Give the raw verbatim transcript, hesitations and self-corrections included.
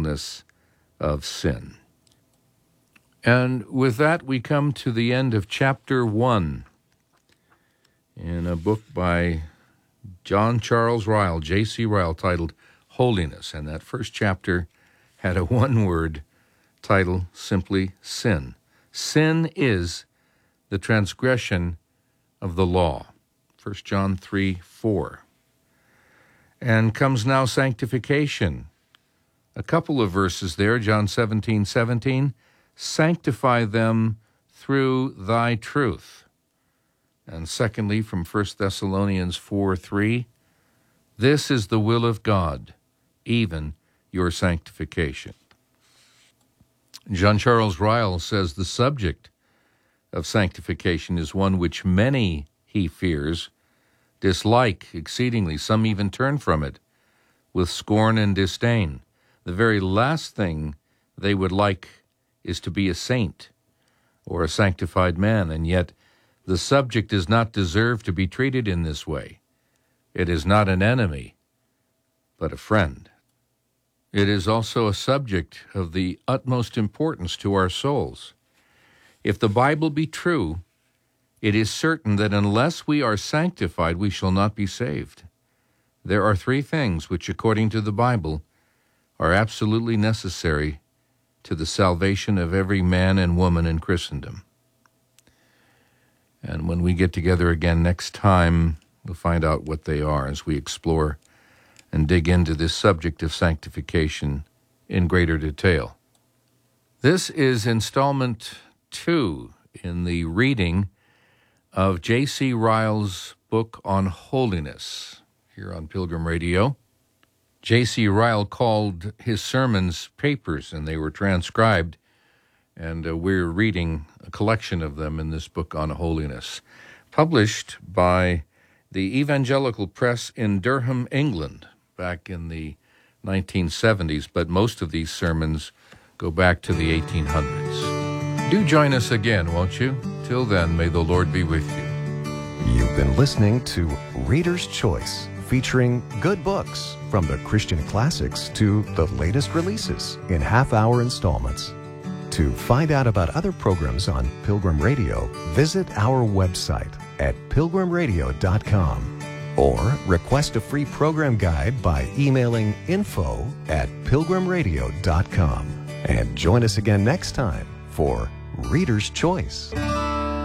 sinfulness of sin. And with that, we come to the end of chapter one in a book by John Charles Ryle, J C Ryle, titled Holiness. And that first chapter had a one-word title, simply sin. Sin is the transgression of the law. First John three four. And comes now sanctification. A couple of verses there, John seventeen seventeen. Sanctify them through thy truth. And secondly, from First Thessalonians four three, this is the will of God, even your sanctification. John Charles Ryle says the subject of sanctification is one which many, he fears, dislike exceedingly. Some even turn from it with scorn and disdain. The very last thing they would like is to be a saint or a sanctified man, and yet the subject does not deserve to be treated in this way. It is not an enemy, but a friend. It is also a subject of the utmost importance to our souls. If the Bible be true, it is certain that unless we are sanctified, we shall not be saved. There are three things which, according to the Bible, are absolutely necessary to the salvation of every man and woman in Christendom. And when we get together again next time, we'll find out what they are as we explore and dig into this subject of sanctification in greater detail. This is installment two in the reading of J C Ryle's book on holiness here on Pilgrim Radio. J C Ryle called his sermons papers, and they were transcribed, and uh, we're reading a collection of them in this book on holiness, published by the Evangelical Press in Durham, England, back in the nineteen seventies, but most of these sermons go back to the eighteen hundreds. Do join us again, won't you? Till then, may the Lord be with you. You've been listening to Reader's Choice, featuring good books from the Christian classics to the latest releases in half-hour installments. To find out about other programs on Pilgrim Radio, visit our website at pilgrim radio dot com or request a free program guide by emailing info at pilgrim radio dot com. And join us again next time for Reader's Choice.